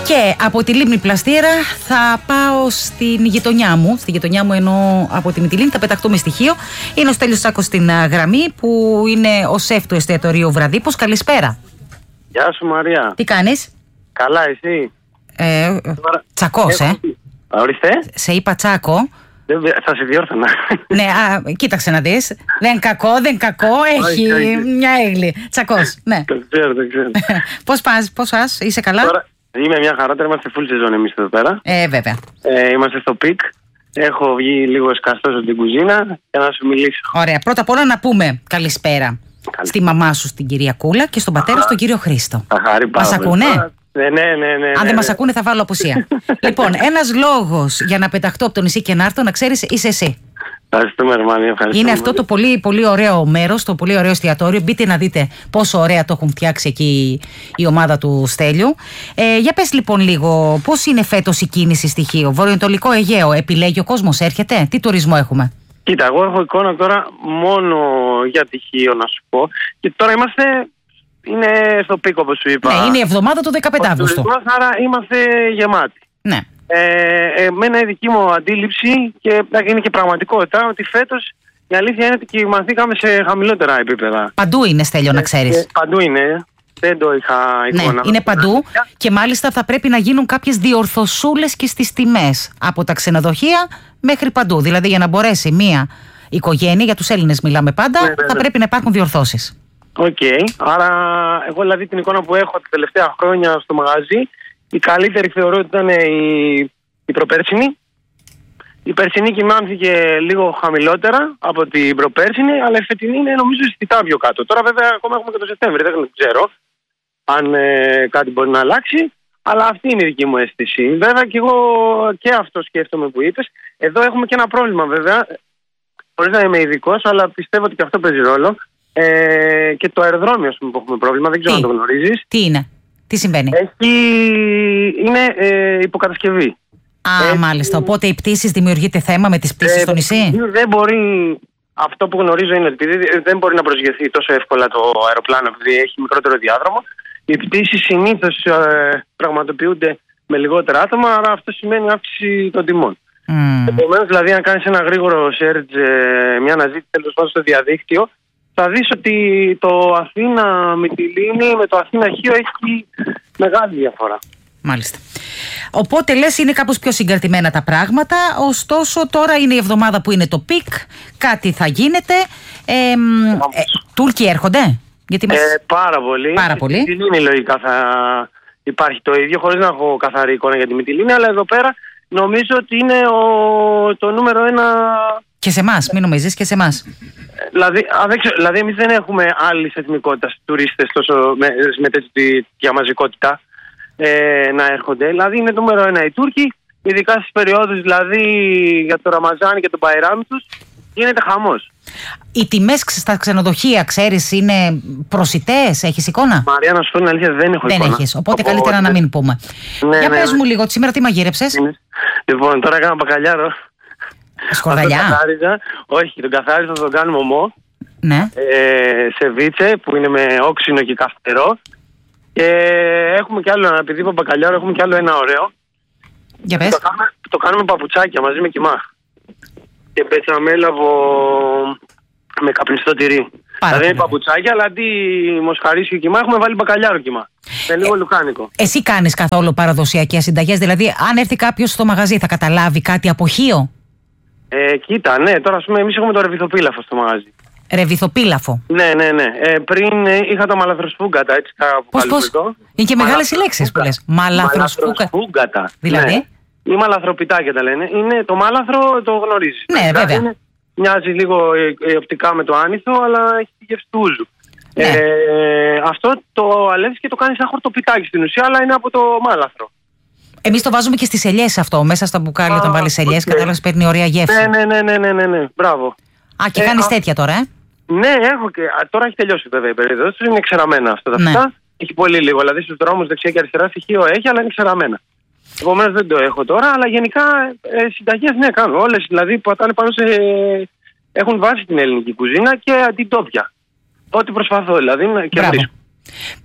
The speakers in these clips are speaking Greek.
Και από τη Λίμνη Πλαστήρα θα πάω στην γειτονιά μου. Στη γειτονιά μου εννοώ από τη Μυτιλήνη, θα πεταχτούμε στοιχείο. Είναι ο Στέλιος Τσάκος στην γραμμή, που είναι ο σεφ του εστιατορίου Βραδίπος. Καλησπέρα. Γεια σου, Μαρία. Τι κάνεις? Καλά, εσύ? Τσακός, Ορίστε. Σε είπα Τσάκο. Θα σε διόρθωνα. Ναι, κοίταξε να δεις. Δεν κακό, έχει μια έγκλη. Τσακός, ναι. Το ξέρω. Πώς πας, είσαι καλά? Τώρα, είμαι μια χαρά, τώρα είμαστε full season εμείς εδώ πέρα. Βέβαια. Είμαστε στο πικ. Έχω βγει λίγο σκαστός από την κουζίνα για να σου μιλήσω. Ωραία, πρώτα απ' όλα να πούμε καλησπέρα στη μαμά σου, στην κυρία Κούλα, και στον πατέρα σου, τον κύριο Χρήστο. Μας ακούνε? Ναι. Αν δεν μας ακούνε θα βάλω απουσία. Λοιπόν, ένας λόγος για να πεταχτώ από το νησί και να έρθω, να ξέρεις, είσαι εσύ. Ευχαριστούμε, Ερμανία. Είναι αυτό το πολύ, πολύ ωραίο μέρος, το πολύ ωραίο εστιατόριο. Μπείτε να δείτε πόσο ωραία το έχουν φτιάξει εκεί η ομάδα του Στέλιου. Για πες λοιπόν λίγο, πώς είναι φέτος η κίνηση στη Χίο? Βορειοανατολικό Αιγαίο, επιλέγει ο κόσμος, έρχεται? Τι τουρισμό έχουμε? Κοίτα, εγώ έχω εικόνα τώρα μόνο για τη Χίο, να σου πω. Και τώρα είναι στο πίκο, όπως σου είπα. Ναι, είναι η εβδομάδα του 15 Αύγουστου. Άρα είμαστε γεμάτοι. Ναι. Εμένα η δική μου αντίληψη, και είναι και πραγματικότητα, ότι φέτος η αλήθεια είναι ότι κοιμαθήκαμε σε χαμηλότερα επίπεδα. Παντού είναι, Στέλιο, να ξέρεις. Παντού είναι. Δεν το είχα εικόνα. Ναι, είναι παντού, και μάλιστα θα πρέπει να γίνουν κάποιες διορθωσούλες και στις τιμές. Από τα ξενοδοχεία μέχρι παντού. Δηλαδή, για να μπορέσει μία οικογένεια, για τους Έλληνες μιλάμε πάντα, θα πρέπει να υπάρχουν διορθώσεις. Οκ. Άρα, εγώ δηλαδή την εικόνα που έχω τα τελευταία χρόνια στο μαγαζί, η καλύτερη θεωρώ ότι ήταν η προπέρσινη. Η περσινή κοιμάνθηκε λίγο χαμηλότερα από την προπέρσινη, αλλά η φετινή είναι νομίζω αισθητά πιο κάτω. Τώρα βέβαια ακόμα έχουμε και το Σεπτέμβρη, δεν ξέρω αν κάτι μπορεί να αλλάξει, αλλά αυτή είναι η δική μου αίσθηση. Βέβαια και εγώ και αυτό σκέφτομαι που είπες. Εδώ έχουμε και ένα πρόβλημα βέβαια, χωρίς να είμαι ειδικός, αλλά πιστεύω ότι και αυτό παίζει ρόλο. Και το αεροδρόμιο, ας πούμε, που έχουμε πρόβλημα, δεν ξέρω αν το γνωρίζεις. Τι είναι, τι συμβαίνει? Είναι υποκατασκευή. Μάλιστα. Οπότε οι πτήσεις, δημιουργείται θέμα με τις πτήσεις στο νησί? Δεν μπορεί. Αυτό που γνωρίζω είναι ότι δεν μπορεί να προσγειωθεί τόσο εύκολα το αεροπλάνο, επειδή έχει μικρότερο διάδρομο. Οι πτήσεις συνήθως πραγματοποιούνται με λιγότερα άτομα, άρα αυτό σημαίνει αύξηση των τιμών. Επομένως, δηλαδή, αν κάνεις ένα γρήγορο search, μια αναζήτηση τέλος πάντων στο διαδίκτυο, θα δεις ότι το Αθήνα Μυτιλήνη με το Αθήνα Χίο έχει μεγάλη διαφορά. Μάλιστα. Οπότε λες είναι κάπως πιο συγκρατημένα τα πράγματα. Ωστόσο τώρα είναι η εβδομάδα που είναι το πικ. Κάτι θα γίνεται. Τούρκοι έρχονται? Γιατί Πάρα πολύ. Στη Μυτιλήνη λογικά θα υπάρχει το ίδιο, χωρίς να έχω καθαρή εικόνα για τη Μυτιλήνη, αλλά εδώ πέρα νομίζω ότι είναι το νούμερο ένα. Και σε εμάς, μην νομίζεις, και σε εμάς. Δηλαδή εμείς δεν έχουμε άλλης εθνικότητας τουρίστες τόσο με τέτοια μαζικότητα να έρχονται. Δηλαδή είναι το νούμερο ένα οι Τούρκοι, ειδικά στις περιόδους δηλαδή για το Ραμαζάν και τον Μπαϊράμ τους, γίνεται χαμός. Οι τιμές στα ξενοδοχεία, ξέρεις, είναι προσιτές, έχεις εικόνα? Μαρία, να σου πω την αλήθεια, δεν έχω εικόνα. Δεν έχεις, οπότε καλύτερα να μην πούμε. Για πες μου λίγο, σήμερα τι μαγείρεψες? Λοιπόν, τώρα έκανα μπακαλιάρο. Σκορδαλιά? Όχι, τον καθάριζα, θα τον κάνουμε ομό. Ναι. Σεβίτσε που είναι με όξινο και καυτερό. Και έχουμε κι άλλο, επειδή είπα μπακαλιάρο, έχουμε κι άλλο ένα ωραίο. Για πες. Το κάνουμε παπουτσάκια μαζί με κιμά. Και μπετσαμέλαβο με καπνιστό τυρί. Δηλαδή είναι παπουτσάκια, αλλά αντί μοσχαρίσιο κιμά έχουμε βάλει μπακαλιάρο κιμά. Με λίγο λουκάνικο. Εσύ κάνεις καθόλου παραδοσιακές συνταγές? Δηλαδή, αν έρθει κάποιος στο μαγαζί, θα καταλάβει κάτι από Χίο? Κοίτα, ναι, τώρα ας πούμε εμείς έχουμε το ρεβιθοπίλαφο στο μαγαζί. Ρεβιθοπίλαφο. Ναι. Πριν είχα τα μαλαθροσφούγκατα, έτσι τα αποκαλούμε εδώ. Είναι και μεγάλες οι λέξεις που λες. Μαλαθροσφούγκατα. Δηλαδή. Ναι. Ή μαλαθροπιτάκια τα λένε. Είναι το μάλαθρο, το γνωρίζεις. Ναι, βέβαια. Μοιάζει λίγο οπτικά με το άνηθο, αλλά έχει τη γεύση του ούζου. Ναι. Αυτό το αλεύεις και το κάνεις σαν χορτοπιτάκι στην ουσία, αλλά είναι από το μάλαθρο. Εμείς το βάζουμε και στις ελιές αυτό, μέσα στα μπουκάλια όταν βάλεις ελιές, κατάλαβες, παίρνει ωραία γεύση. Ναι, μπράβο. Και κάνεις τέτοια τώρα, Ναι, έχω και. Τώρα έχει τελειώσει βέβαια η περίοδος, είναι ξεραμένα αυτά τα φυτά. Έχει πολύ λίγο, δηλαδή στους δρόμους δεξιά και αριστερά στοιχείο έχει, αλλά είναι ξεραμένα. Επομένως δεν το έχω τώρα, αλλά γενικά συνταγές ναι κάνω. Όλες δηλαδή που πατάνε πάνω έχουν βάσει την ελληνική κουζίνα και αντιτόπια. Ό,τι προσπαθώ δηλαδή και βρίσκω.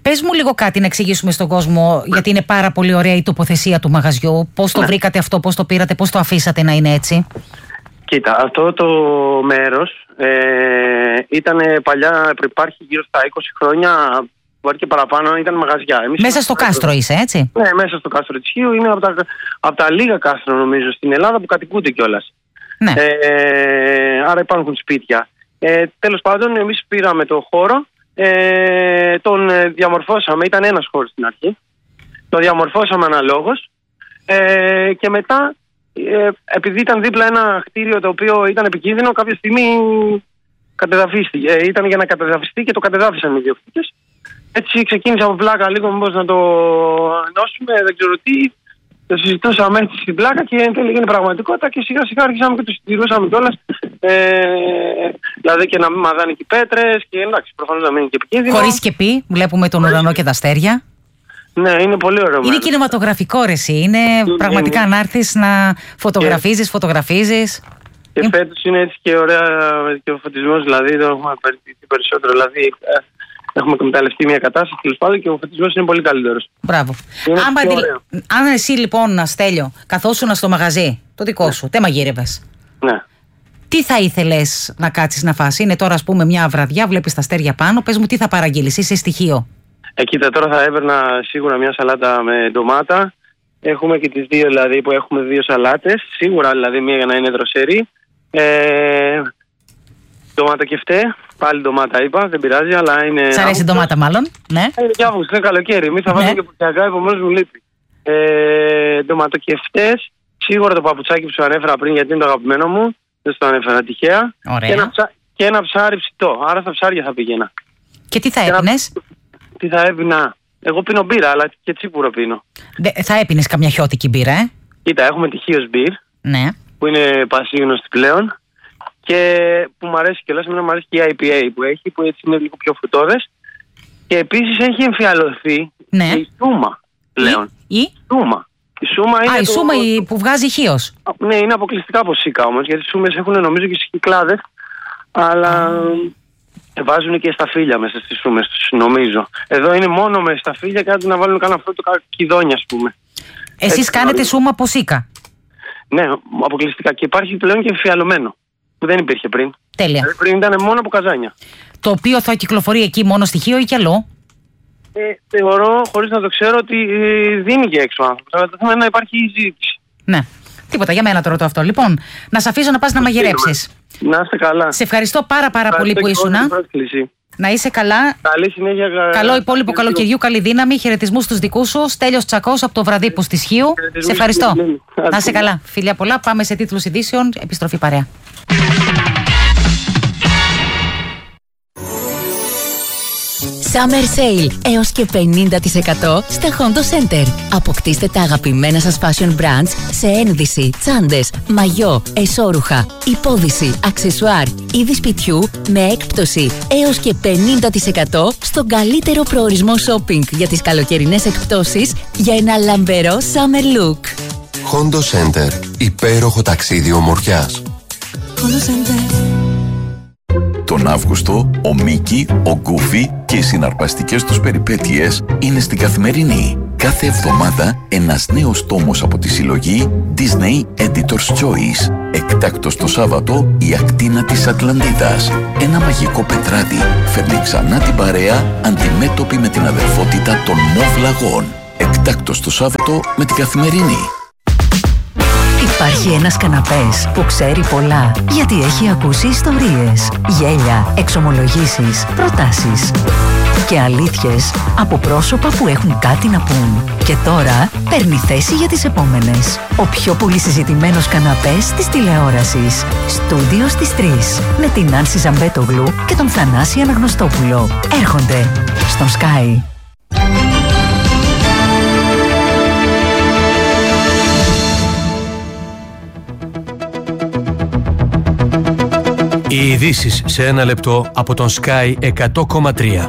Πες μου λίγο κάτι να εξηγήσουμε στον κόσμο, γιατί είναι πάρα πολύ ωραία η τοποθεσία του μαγαζιού. Πώς το βρήκατε αυτό, πώς το πήρατε, πώς το αφήσατε να είναι έτσι? Κοίτα, αυτό το μέρος ήταν παλιά, υπάρχει γύρω στα 20 χρόνια, μπορεί και παραπάνω, ήταν μαγαζιά. Μέσα στο κάστρο είσαι, έτσι? Ναι, μέσα στο κάστρο της Χίου. Είναι από τα λίγα κάστρο, νομίζω, στην Ελλάδα που κατοικούνται κιόλας. Ναι. Άρα υπάρχουν σπίτια. Τέλος πάντων, εμείς πήραμε το χώρο, τον διαμορφώσαμε, ήταν ένας χώρος στην αρχή, τον διαμορφώσαμε αναλόγως και μετά, επειδή ήταν δίπλα ένα κτίριο το οποίο ήταν επικίνδυνο, κάποια στιγμή κατεδαφίστηκε. Ήταν για να κατεδαφιστεί και το κατεδάφισαν οι ιδιοκτήτες. Έτσι ξεκίνησα από πλάκα λίγο μήπως να το ενώσουμε, δεν ξέρω τι. Το συζητούσαμε έτσι στην πλάκα και εν τέλει έγινε πραγματικότητα και σιγά σιγά άρχισαμε και το συντηρούσαμε κιόλας. Δηλαδή και να μην μαδάνε και πέτρες και εντάξει, προφανώς να μην είναι και επικίνδυνο. Χωρίς σκεπή, βλέπουμε τον ουρανό και τα αστέρια. Ναι, είναι πολύ ωραίο. Είναι κινηματογραφικό ρε εσύ. Είναι πραγματικά να έρθεις να φωτογραφίζεις. Και φέτος είναι έτσι και ωραία και ο φωτισμός, δηλαδή το έχουμε περιτύχει περισσότερο. Δηλαδή έχουμε εκμεταλλευτεί μια κατάσταση τέλος πάντων και ο φωτισμός είναι πολύ καλύτερος. Μπράβο. Αν εσύ λοιπόν, Στέλιο, καθόσουνα στο μαγαζί, το δικό σου, δεν μαγείρευες. Ναι. Τι θα ήθελες να κάτσεις να φας? Είναι τώρα, ας πούμε, μια βραδιά, βλέπεις τα αστέρια πάνω. Πες μου, τι θα παραγγείλεις, είσαι στοιχείο? Κοίτα, τώρα θα έπαιρνα σίγουρα μια σαλάτα με ντομάτα. Έχουμε και τις δύο, δηλαδή, που έχουμε δύο σαλάτες. Σίγουρα, δηλαδή, μία για να είναι δροσερή. Ντομάτα κεφτέ. Πάλι ντομάτα είπα, δεν πειράζει, αλλά είναι. Σ' αρέσει η ντομάτα, μάλλον? Ναι. Είναι και Αύγουστο, είναι καλοκαίρι. Εμείς θα βάλουμε και πουτσιακά, επομένως μου λείπει. Ντοματοκεφτές. Σίγουρα το παπουτσάκι που σου ανέφερα πριν, γιατί είναι το αγαπημένο μου. Δεν σου το ανέφερα τυχαία. Και ένα ψάρι ψητό. Άρα στα ψάρια θα πήγαινα. Και τι θα έπινες? Τι θα έπινα? Εγώ πίνω μπύρα, αλλά και τσίπουρο πίνω. Θα έπινες καμιά χιώτικη μπύρα, Κοίτα, έχουμε τη Χίος Μπυρ, ναι, που είναι πασίγνωστη πλέον και που μου αρέσει κιόλας. Μου αρέσει και η IPA που έχει, που έτσι είναι λίγο πιο φρουτώδες. Και επίσης έχει εμφιαλωθεί και η Σούμα πλέον. Σούμα. Η Σούμα είναι. Η Σούμα που βγάζει Χίος. Ναι, είναι αποκλειστικά από Σίκα όμως, γιατί οι Σούμες έχουν νομίζω και στις Κυκλάδες, αλλά βάζουν και σταφύλια μέσα στις Σούμες τους, νομίζω. Εδώ είναι μόνο με σταφύλια, κάτι να βάλουν κανένα φρούτο, κιδόνια, ας πούμε. Εσείς κάνετε Σούμα από Σίκα? Ναι, αποκλειστικά. Και υπάρχει πλέον και εμφιαλωμένο, που δεν υπήρχε πριν. Τέλεια. Πριν ήταν μόνο από καζάνια. Το οποίο θα κυκλοφορεί εκεί μόνο στοιχείο ή κι αλλού? Θεωρώ, χωρίς να το ξέρω, ότι δίνει και έξω άνθρωπος. Αλλά το θέμα είναι να υπάρχει ζήτηση. Ναι. Τίποτα, για μένα το ρωτώ αυτό. Λοιπόν, να σε αφήσω να πας να μαγειρέψεις. Να είστε καλά. Σε ευχαριστώ πάρα πολύ που ήσουνα. Να είσαι καλά. Καλή συνέχεια. Καλό υπόλοιπο καλοκαιριού, καλή δύναμη. Χαιρετισμούς στους δικούς σου. Στέλιος Τσακός από το Βραδίπου στη Χίου. Σε ευχαριστώ. Να είσαι καλά. Φιλιά πολλά. Πάμε σε τίτλους ειδήσεων. Επιστροφή παρέα. Summer Sale έως και 50% στα Hondo Center. Αποκτήστε τα αγαπημένα σας fashion brands σε ένδυση, τσάντες, μαγιό, εσώρουχα, υπόδυση, αξεσουάρ, είδη σπιτιού με έκπτωση έως και 50% στον καλύτερο προορισμό shopping για τις καλοκαιρινές εκπτώσεις για ένα λαμπερό summer look. Hondo Center. Υπέροχο ταξίδι ομορφιάς. Hondo Center. Τον Αύγουστο, ο Μίκη, ο Γκούφι και οι συναρπαστικές τους περιπέτειες είναι στην Καθημερινή. Κάθε εβδομάδα ένας νέος τόμος από τη συλλογή Disney Editor's Choice. Εκτάκτος το Σάββατο, η ακτίνα της Ατλαντίδας. Ένα μαγικό πετράδι φέρνει ξανά την παρέα αντιμέτωπη με την αδερφότητα των Μοβ Λαγών. Εκτάκτος το Σάββατο με την Καθημερινή. Υπάρχει ένας καναπές που ξέρει πολλά, γιατί έχει ακούσει ιστορίες, γέλια, εξομολογήσεις, προτάσεις και αλήθειες από πρόσωπα που έχουν κάτι να πούν. Και τώρα παίρνει θέση για τις επόμενες. Ο πιο πολύ συζητημένος καναπές της τηλεόρασης. Στούντιο στις 3. Με την Άνση Ζαμπέτογλου και τον Θανάση Αναγνωστόπουλο. Έρχονται στον Sky. Οι ειδήσεις σε ένα λεπτό από τον Sky 100,3.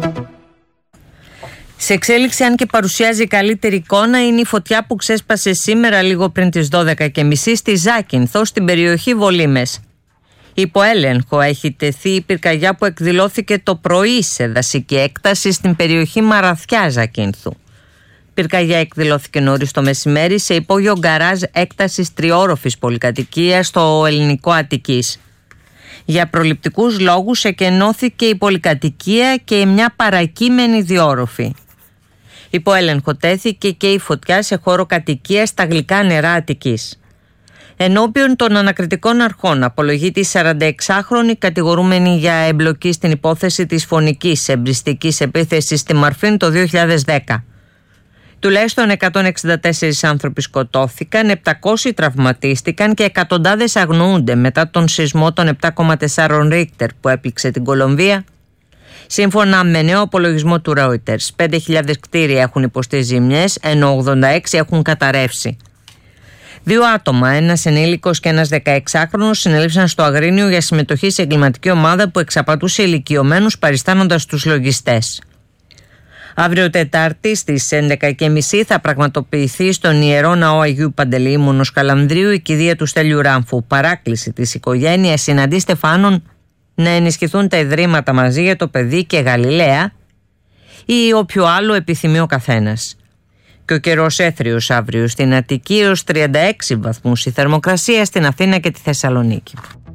Σε εξέλιξη, αν και παρουσιάζει καλύτερη εικόνα, είναι η φωτιά που ξέσπασε σήμερα λίγο πριν τις 12:30 στη Ζάκυνθο, στην περιοχή Βολήμες. Υπό έλεγχο έχει τεθεί η πυρκαγιά που εκδηλώθηκε το πρωί σε δασική έκταση στην περιοχή Μαραθιά Ζακίνθου. Πυρκαγιά εκδηλώθηκε νωρίς το μεσημέρι σε υπόγειο γκαράζ έκτασης τριόροφης πολυκατοικίας στο ελληνικό Αττικής. Για προληπτικούς λόγους εκενώθηκε η πολυκατοικία και μια παρακείμενη διόροφη. Υπό έλεγχο τέθηκε και η φωτιά σε χώρο κατοικίας στα γλυκά νερά Αττικής. Ενώπιον των ανακριτικών αρχών απολογείται η 46χρονη κατηγορούμενη για εμπλοκή στην υπόθεση της φωνικής εμπριστικής επίθεσης στη Μαρφίν το 2010. Τουλάχιστον 164 άνθρωποι σκοτώθηκαν, 700 τραυματίστηκαν και εκατοντάδες αγνοούνται μετά τον σεισμό των 7,4 Ρίχτερ που έπληξε την Κολομβία. Σύμφωνα με νέο απολογισμό του Reuters, 5.000 κτίρια έχουν υποστεί ζημιές, ενώ 86 έχουν καταρρεύσει. 2 άτομα, ένας ενήλικος και ένας 16χρονος, συνελήφθησαν στο Αγρίνιο για συμμετοχή σε εγκληματική ομάδα που εξαπατούσε ηλικιωμένους παριστάνοντας τους λογιστές. Αύριο Τετάρτη στις 11.30 θα πραγματοποιηθεί στον Ιερό Ναό Αγίου Παντελεήμονος Καλανδρίου η κηδεία του Στέλιου Ράμφου. Παράκληση της οικογένειας συναντή στεφάνων να ενισχυθούν τα ιδρύματα μαζί για το παιδί και Γαλιλαία ή όποιο άλλο επιθυμεί ο καθένας. Και ο καιρός έθριος αύριο στην Αττική έως 36 βαθμούς η θερμοκρασία, στην Αθήνα και τη Θεσσαλονίκη.